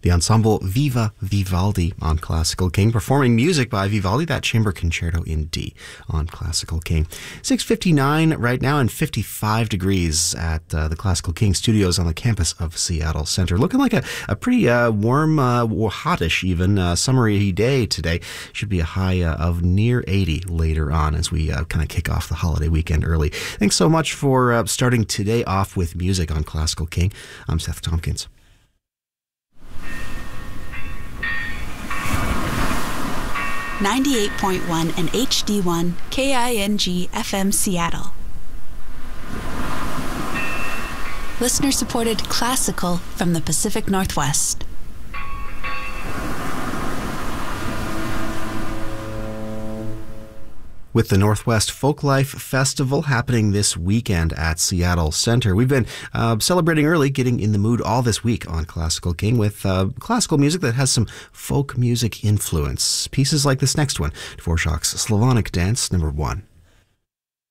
The ensemble Viva Vivaldi on Classical King, performing music by Vivaldi, that chamber concerto in D on Classical King. 6:59 right now and 55 degrees at the Classical King studios on the campus of Seattle Center. Looking like a pretty warm, hottish even, summery day today. Should be a high of near 80 later on as we kind of kick off the holiday weekend early. Thanks so much for starting today off with music on Classical King. I'm Seth Tompkins. 98.1 and HD1 KING FM Seattle. Listener-supported classical from the Pacific Northwest. With the Northwest Folklife Festival happening this weekend at Seattle Center. We've been celebrating early, getting in the mood all this week on Classical King with classical music that has some folk music influence. Pieces like this next one, Dvorak's Slavonic Dance, number 1.